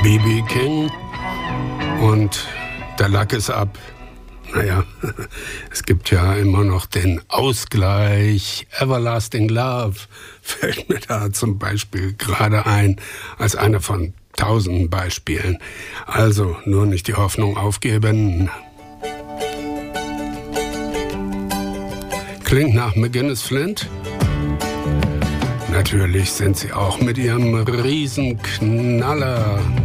B.B. King und der Lack ist ab. Naja, es gibt ja immer noch den Ausgleich. Everlasting Love fällt mir da zum Beispiel gerade ein, als einer von tausenden Beispielen. Also nur nicht die Hoffnung aufgeben. Klingt nach McGinnis Flint. Natürlich sind sie auch mit ihrem Riesenknaller